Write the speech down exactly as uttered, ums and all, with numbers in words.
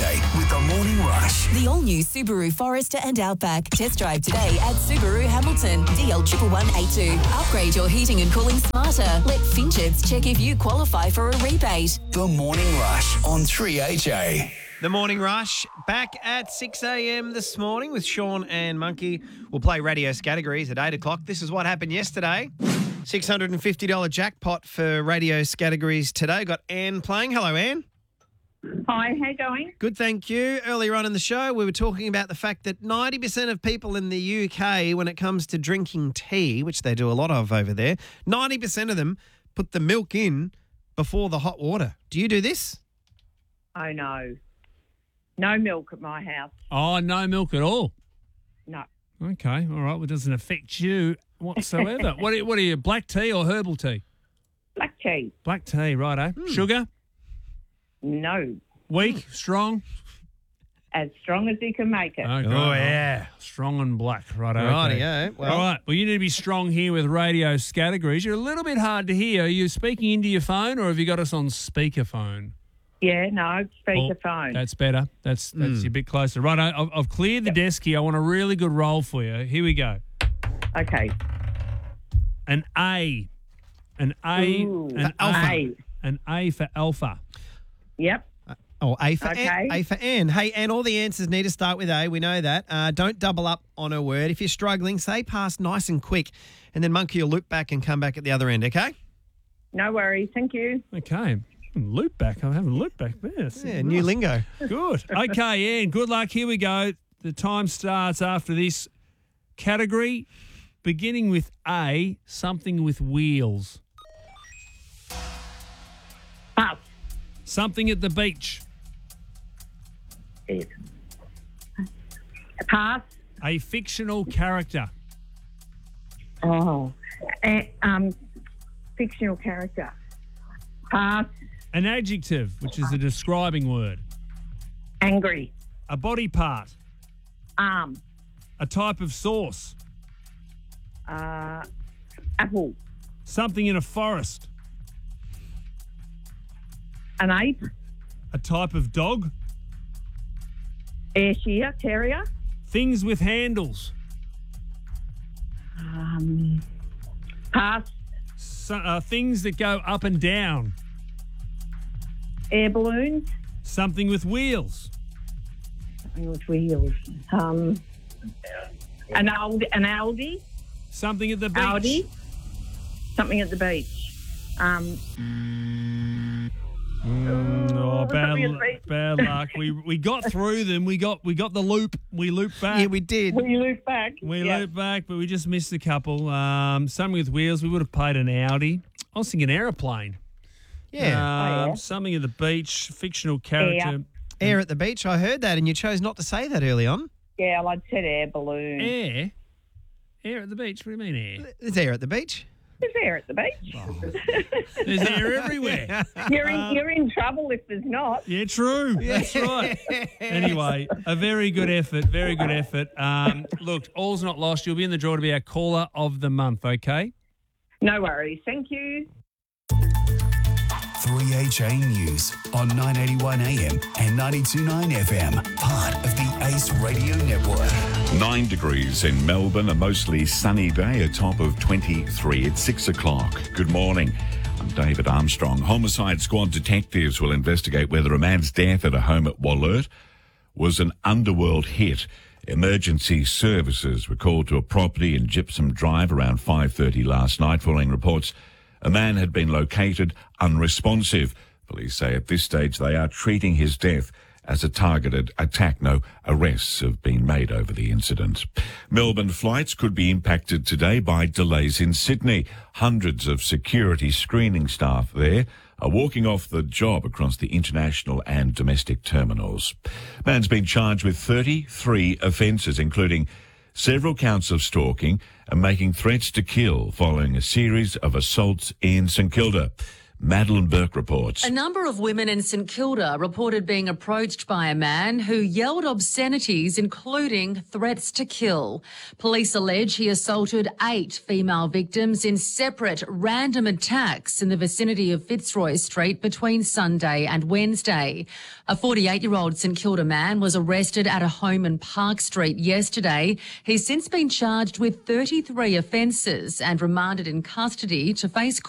J with the Morning Rush. The all-new Subaru Forester and Outback. Test drive today at Subaru Hamilton. D L one one one eight two. Upgrade your heating and cooling smarter. Let Finchets check if you qualify for a rebate. The Morning Rush on three A J. The Morning Rush back at six a.m. this morning with Sean and Monkey. We'll play radio categories at eight o'clock. This is what happened yesterday. six hundred fifty dollars jackpot for radio categories today. Got Anne playing. Hello, Anne. Hi, how you going? Good, thank you. Earlier on in the show, we were talking about the fact that ninety percent of people in the U K, when it comes to drinking tea, which they do a lot of over there, ninety percent of them put the milk in before the hot water. Do you do this? Oh, no. No milk at my house. Oh, no milk at all? No. Okay, all right. Well, it doesn't affect you whatsoever. what, are, what are you, black tea or herbal tea? Black tea. Black tea, righto. Hmm. Sugar? No. Weak? Strong? As strong as you can make it. Okay. Oh, yeah. Strong and black, righto. Righty, okay. yeah. Well, All right. Well, you need to be strong here with radio categories. You're a little bit hard to hear. Are you speaking into your phone or have you got us on speakerphone? Yeah, no, speaker Oh, phone. That's better. That's that's Mm. a bit closer. Right, I, I've, I've cleared the desk here. I want a really good roll for you. Here we go. Okay. An A. An A. Ooh, an alpha. A. An A for alpha. Yep. Oh, A for Okay. Anne. A for Anne. Hey, Anne, all the answers need to start with A. We know that. Uh, don't double up on a word. If you're struggling, say pass nice and quick, and then Monkey will loop back and come back at the other end, okay? No worries. Thank you. Okay. Loop back. I haven't looped back there. Yeah, new lingo. Good. Okay, Ian, good luck. Here we go. The time starts after this category, beginning with A, something with wheels. Pass. Something at the beach. Pass. A fictional character. Oh. A, um, fictional character. Pass. An adjective, which is a describing word. Angry. A body part. Arm. A type of sauce. Uh, apple. Something in a forest. An ape. A type of dog. Ayrshire Terrier. Things with handles. Um, pass. So, uh, things that go up and down. Air balloons. Something with wheels. Something with wheels. Um, an Aldi. An Aldi. Something at the beach. Audi. Something at the beach. Um, Mm, oh, bad, something at the lu- beach. bad luck. We we got through them. We got we got the loop. We looped back. Yeah, we did. Will you look back? We Yeah. looped back, but we just missed a couple. Um, something with wheels. We would have played an Audi. I was thinking aeroplane. Yeah. Um, Oh, yeah. Something at the beach. Fictional character. Air at the beach. I heard that, and you chose not to say that early on. Yeah, well, I'd said air balloon. Air. Air at the beach. What do you mean air? There's air at the beach. There's air at the beach. There's air everywhere. You're in, you're in trouble if there's not. Yeah, true. That's right. Anyway, a very good effort. Very good effort. Um, look, all's not lost. You'll be in the draw to be our caller of the month, okay? No worries. Thank you. three H A News on nine eighty-one A M and ninety-two point nine F M. Part of the Ace Radio Network. Nine degrees in Melbourne, a mostly sunny day, a top of twenty-three. It's six o'clock. Good morning. I'm David Armstrong. Homicide Squad detectives will investigate whether a man's death at a home at Wollert was an underworld hit. Emergency services were called to a property in Gypsum Drive around five thirty last night following reports a man had been located unresponsive. Police say at this stage they are treating his death as a targeted attack. No arrests have been made over the incident. Melbourne flights could be impacted today by delays in Sydney. Hundreds of security screening staff there are walking off the job across the international and domestic terminals. Man's been charged with thirty-three offences, including several counts of stalking and making threats to kill following a series of assaults in St Kilda. Madeline Burke reports. A number of women in St Kilda reported being approached by a man who yelled obscenities, including threats to kill. Police allege he assaulted eight female victims in separate random attacks in the vicinity of Fitzroy Street between Sunday and Wednesday. A forty-eight-year-old St Kilda man was arrested at a home in Park Street yesterday. He's since been charged with thirty-three offences and remanded in custody to face